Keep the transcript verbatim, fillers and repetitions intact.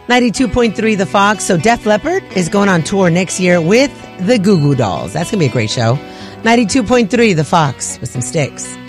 ninety-two point three The Fox. So Def Leppard is going on tour next year with the Goo Goo Dolls. That's going to be a great show. ninety-two point three The Fox with some sticks.